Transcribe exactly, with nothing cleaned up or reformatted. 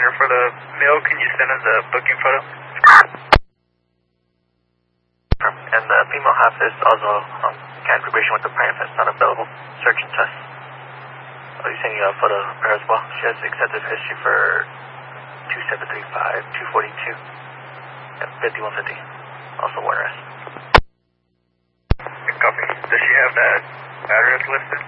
Warner for the mail. Can you send us a booking photo? And the female half is also um, configuration with the prime fence not available. Search and test. Are you sending a photo of her as well? She has extensive history for two seven three five, two forty-two, and fifty-one fifty. Also Warner S. Copy. Does she have that address listed?